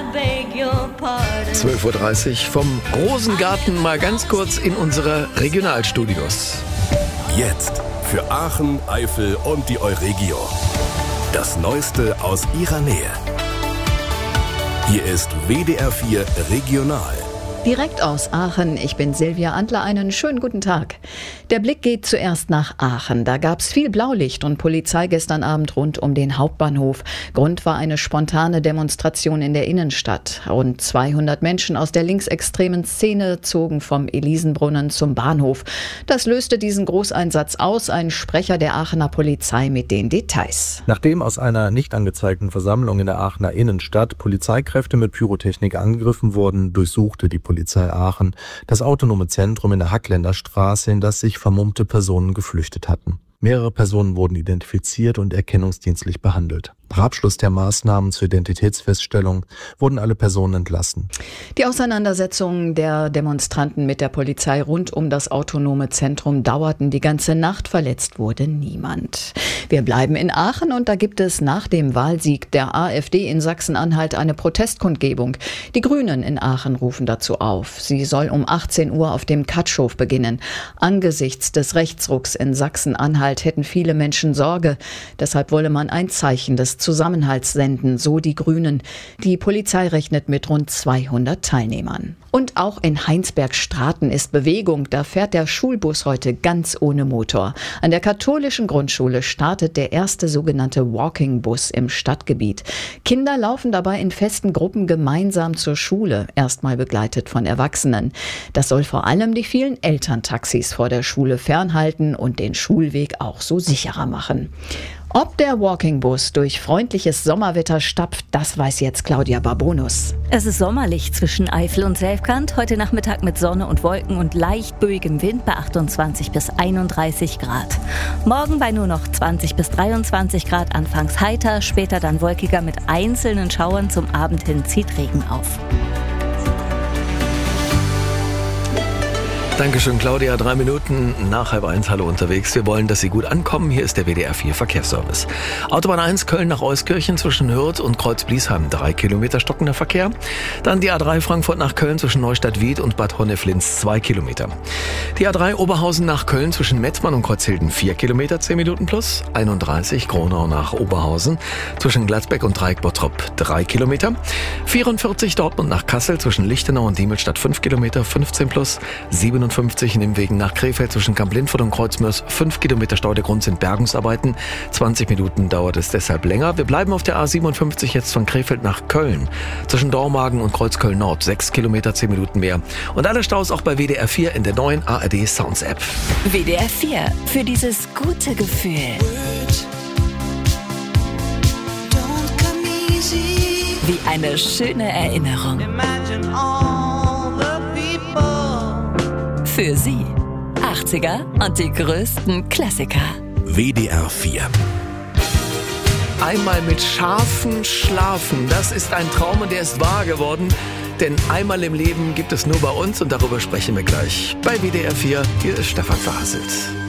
12:30 Uhr vom Rosengarten mal ganz kurz in unsere Regionalstudios. Jetzt für Aachen, Eifel und die Euregio. Das Neueste aus ihrer Nähe. Hier ist WDR 4 Regional. Direkt aus Aachen, ich bin Silvia Antler, einen schönen guten Tag. Der Blick geht zuerst nach Aachen. Da gab es viel Blaulicht und Polizei gestern Abend rund um den Hauptbahnhof. Grund war eine spontane Demonstration in der Innenstadt. Rund 200 Menschen aus der linksextremen Szene zogen vom Elisenbrunnen zum Bahnhof. Das löste diesen Großeinsatz aus, ein Sprecher der Aachener Polizei mit den Details. Nachdem aus einer nicht angezeigten Versammlung in der Aachener Innenstadt Polizeikräfte mit Pyrotechnik angegriffen wurden, durchsuchte die Polizei Aachen das autonome Zentrum in der Hackländer Straße, in das sich vermummte Personen geflüchtet hatten. Mehrere Personen wurden identifiziert und erkennungsdienstlich behandelt. Nach Abschluss der Maßnahmen zur Identitätsfeststellung wurden alle Personen entlassen. Die Auseinandersetzungen der Demonstranten mit der Polizei rund um das autonome Zentrum dauerten die ganze Nacht. Verletzt wurde niemand. Wir bleiben in Aachen und da gibt es nach dem Wahlsieg der AfD in Sachsen-Anhalt eine Protestkundgebung. Die Grünen in Aachen rufen dazu auf. Sie soll um 18 Uhr auf dem Katschhof beginnen. Angesichts des Rechtsrucks in Sachsen-Anhalt hätten viele Menschen Sorge. Deshalb wolle man ein Zeichen des Zusammenhalts senden, so die Grünen. Die Polizei rechnet mit rund 200 Teilnehmern. Und auch in Heinsberg-Straten ist Bewegung. Da fährt der Schulbus heute ganz ohne Motor. An der katholischen Grundschule startet der erste sogenannte Walking-Bus im Stadtgebiet. Kinder laufen dabei in festen Gruppen gemeinsam zur Schule, erstmal begleitet von Erwachsenen. Das soll vor allem die vielen Elterntaxis vor der Schule fernhalten und den Schulweg auch so sicherer machen. Ob der Walking-Bus durch freundliches Sommerwetter stapft, das weiß jetzt Claudia Barbonus. Es ist sommerlich zwischen Eifel und Selfkant. Heute Nachmittag mit Sonne und Wolken und leicht böigem Wind bei 28 bis 31 Grad. Morgen bei nur noch 20 bis 23 Grad, anfangs heiter, später dann wolkiger mit einzelnen Schauern. Zum Abend hin zieht Regen auf. Dankeschön, Claudia. 3 Minuten nach 12:30. Hallo unterwegs. Wir wollen, dass Sie gut ankommen. Hier ist der WDR 4 Verkehrsservice. Autobahn 1 Köln nach Euskirchen zwischen Hürth und Kreuz-Bliesheim 3 Kilometer stockender Verkehr. Dann die A3 Frankfurt nach Köln zwischen Neustadt-Wied und Bad Honneflins 2 Kilometer. Die A3 Oberhausen nach Köln zwischen Mettmann und Kreuzhilden 4 Kilometer, 10 Minuten plus. 31 Gronau nach Oberhausen zwischen Gladbeck und Dreieck-Bottrop 3 Kilometer. 44 Dortmund nach Kassel zwischen Lichtenau und Diemelstadt 5 Kilometer, 15 plus. 57 Nimmwegen nach Krefeld zwischen Kamp-Lindfort und Kreuzmörs 5 Kilometer Stau. Der Grund sind Bergungsarbeiten. 20 Minuten dauert es deshalb länger. Wir bleiben auf der A57 jetzt von Krefeld nach Köln. Zwischen Dormagen und Kreuzköln Nord 6 Kilometer, 10 Minuten mehr. Und alle Staus auch bei WDR 4 in der neuen ARD Sounds App. WDR 4 für dieses gute Gefühl. Wie eine schöne Erinnerung. Für Sie 80er und die größten Klassiker. WDR 4. Einmal mit Schafen schlafen, das ist ein Traum und der ist wahr geworden. Denn einmal im Leben gibt es nur bei uns und darüber sprechen wir gleich. Bei WDR 4, hier ist Stefan Verhasselt.